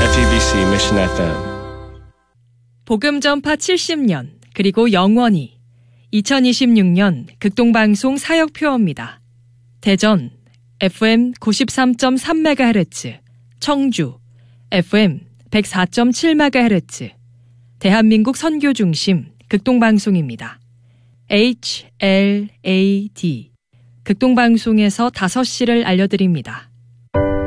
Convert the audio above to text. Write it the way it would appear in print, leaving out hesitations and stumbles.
FEBC Mission FM. 복음 전파 70년 그리고 영원히 2026년 극동방송 사역표어입니다. 대전 FM 93.3MHz, 청주 FM 104.7MHz, 대한민국 선교 중심 극동방송입니다. HLAD 극동방송에서 5시를 알려드립니다.